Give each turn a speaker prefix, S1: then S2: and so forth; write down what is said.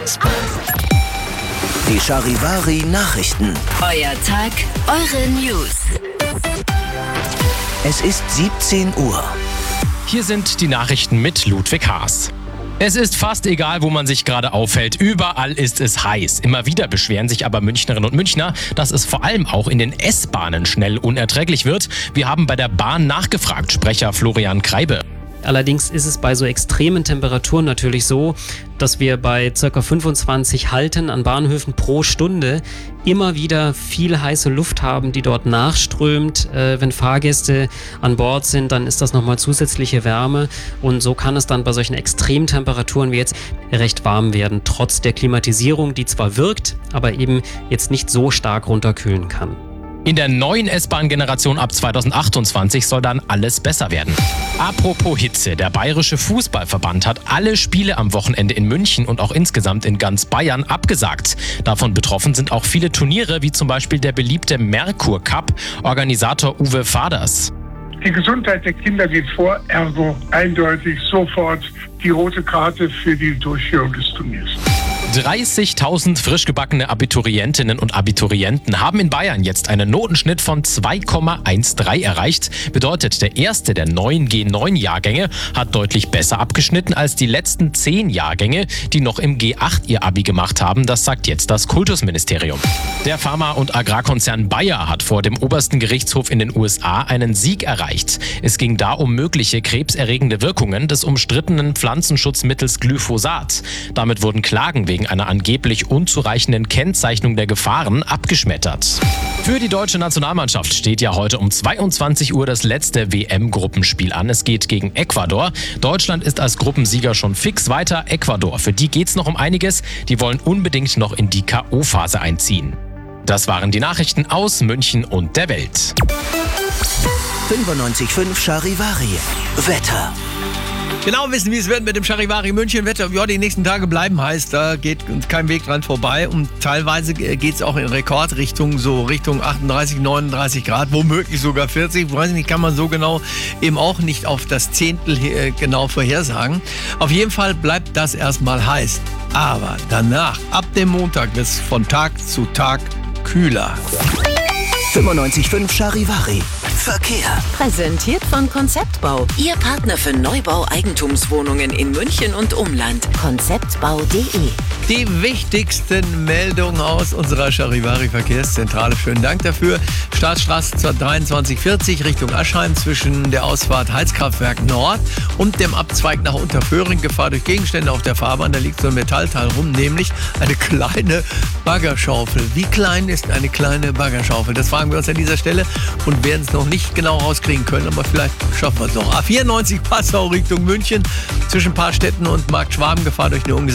S1: Die Charivari Nachrichten.
S2: Euer Tag, eure News.
S1: Es ist 17 Uhr.
S3: Hier sind die Nachrichten mit Ludwig Haas. Es ist fast egal, wo man sich gerade aufhält. Überall ist es heiß. Immer wieder beschweren sich aber Münchnerinnen und Münchner, dass es vor allem auch in den S-Bahnen schnell unerträglich wird. Wir haben bei der Bahn nachgefragt, Sprecher Florian Kreibe.
S4: Allerdings ist es bei so extremen Temperaturen natürlich so, dass wir bei ca. 25 Halten an Bahnhöfen pro Stunde immer wieder viel heiße Luft haben, die dort nachströmt. Wenn Fahrgäste an Bord sind, dann ist das nochmal zusätzliche Wärme und so kann es dann bei solchen Extremtemperaturen wie jetzt recht warm werden, trotz der Klimatisierung, die zwar wirkt, aber eben jetzt nicht so stark runterkühlen kann.
S3: In der neuen S-Bahn-Generation ab 2028 soll dann alles besser werden. Apropos Hitze, der Bayerische Fußballverband hat alle Spiele am Wochenende in München und auch insgesamt in ganz Bayern abgesagt. Davon betroffen sind auch viele Turniere, wie zum Beispiel der beliebte Merkur Cup, Organisator Uwe Faders.
S5: Die Gesundheit der Kinder geht vor, ergo eindeutig sofort die rote Karte für die Durchführung des Turniers.
S3: 30.000 frisch gebackene Abiturientinnen und Abiturienten haben in Bayern jetzt einen Notenschnitt von 2,13 erreicht. Bedeutet, der erste der neuen G9-Jahrgänge hat deutlich besser abgeschnitten als die letzten 10 Jahrgänge, die noch im G8 ihr Abi gemacht haben. Das sagt jetzt das Kultusministerium. Der Pharma- und Agrarkonzern Bayer hat vor dem obersten Gerichtshof in den USA einen Sieg erreicht. Es ging da um mögliche krebserregende Wirkungen des umstrittenen Pflanzenschutzmittels Glyphosat. Damit wurden Klagen wegen einer angeblich unzureichenden Kennzeichnung der Gefahren abgeschmettert. Für die deutsche Nationalmannschaft steht ja heute um 22 Uhr das letzte WM-Gruppenspiel an. Es geht gegen Ecuador. Deutschland ist als Gruppensieger schon fix weiter. Ecuador, für die geht's noch um einiges. Die wollen unbedingt noch in die K.O.-Phase einziehen. Das waren die Nachrichten aus München und der Welt.
S1: 95.5 Charivari. Wetter.
S6: Genau wissen, wie es wird mit dem Charivari München Wetter. Ja, die nächsten Tage bleiben heiß, da geht kein Weg dran vorbei. Und teilweise geht es auch in Rekordrichtung, so Richtung 38, 39 Grad, womöglich sogar 40. Weiß ich nicht, kann man so genau eben auch nicht auf das Zehntel genau vorhersagen. Auf jeden Fall bleibt das erstmal heiß. Aber danach, ab dem Montag, wird es von Tag zu Tag kühler.
S1: 95.5 Charivari. Verkehr.
S2: Präsentiert von Konzeptbau. Ihr Partner für Neubau Eigentumswohnungen in München und Umland. Konzeptbau.de.
S6: Die wichtigsten Meldungen aus unserer Charivari Verkehrszentrale. Vielen Dank dafür. Staatsstraße 2340 Richtung Aschheim zwischen der Ausfahrt Heizkraftwerk Nord und dem Abzweig nach Unterföhring. Gefahr durch Gegenstände auf der Fahrbahn. Da liegt so ein Metallteil rum, nämlich eine kleine Baggerschaufel. Wie klein ist eine kleine Baggerschaufel? Das fragen wir uns an dieser Stelle und werden es noch nicht genau rauskriegen können, aber vielleicht schaffen wir es noch. A94 Passau Richtung München zwischen Paarstetten und Markt Schwaben. Gefahr durch eine